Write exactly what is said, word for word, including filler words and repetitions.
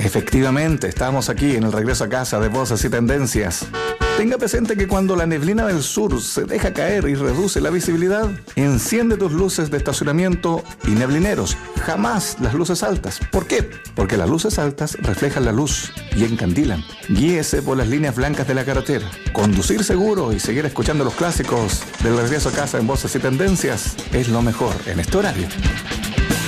Efectivamente, estamos aquí en el regreso a casa de Voces y Tendencias. Tenga presente que cuando la neblina del sur se deja caer y reduce la visibilidad, enciende tus luces de estacionamiento y neblineros, jamás las luces altas. ¿Por qué? Porque las luces altas reflejan la luz y encandilan. Guíese por las líneas blancas de la carretera. Conducir seguro y seguir escuchando los clásicos del regreso a casa en Voces y Tendencias es lo mejor en este horario.